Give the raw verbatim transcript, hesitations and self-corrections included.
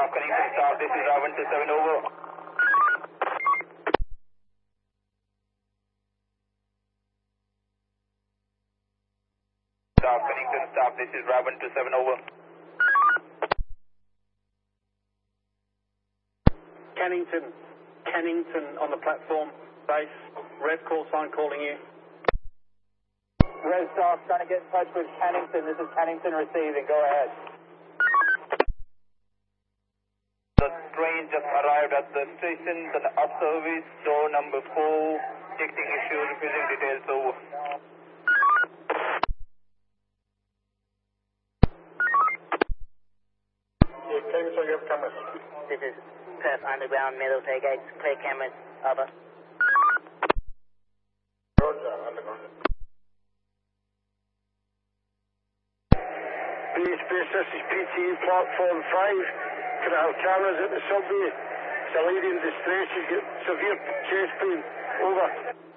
Staff Connington, staff, this is Raven two seven, over. Staff Connington, staff, this is Raven two seven, over. Cannington, Cannington on the platform, base, Rev call sign calling you. Rev staff trying to get in touch with Cannington, this is Cannington receiving, go ahead. The train just arrived at the station, the up service, door number four, checking issue, refusing details, over. Yeah, Cannington, you have cameras. This is Perth Underground, middle take eight, clear cameras, over. Roger, underground. Base, base, this is P T E platform five. Can I have cameras at the subway? It's a lady in distress, she's got severe chest pain. Over.